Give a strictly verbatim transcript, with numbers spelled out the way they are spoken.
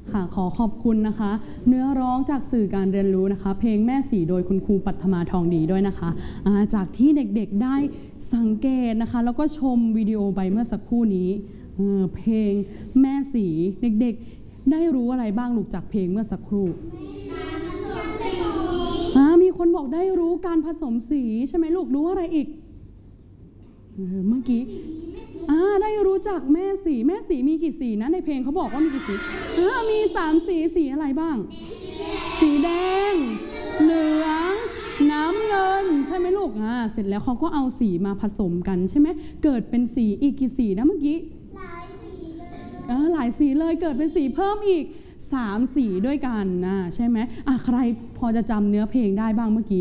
ค่ะขอขอบคุณนะคะเนื้อร้องจากสื่อการเรียนรู้นะคะเพลงแม่สีโดยคุณครูปัทมาทองดีด้วยนะคะจากที่เด็กๆได้สังเกตนะคะแล้วก็ชมวิดีโอไปเมื่อสักครู่นี้เ, เพลงแม่สีเด็กๆได้รู้อะไรบ้างลูกจากเพลงเมื่อสักครู่มีคนบอกได้รู้การผสมสีใช่ไหมลูกรู้อะไรอีกเมื่อกี้ได้รู้จักแม่สีแม่สีมีกี่สีนะในเพลงเขาบอกว่ามีกี่สีมีสามสีสีอะไรบ้างสีแดงเหลืองน้ำเงินใช่ไหมลูกอ่าเสร็จแล้วเขาก็เอาสีมาผสมกันใช่ไหมเกิดเป็นสีอีกกี่สีนะเมื่อกี้หลายสีเลยหลายสีเลยเกิดเป็นสีเพิ่มอีกสามสีด้วยกันนะใช่ไหมอ่ะใครพอจะจำเนื้อเพลงได้บ้างเมื่อกี้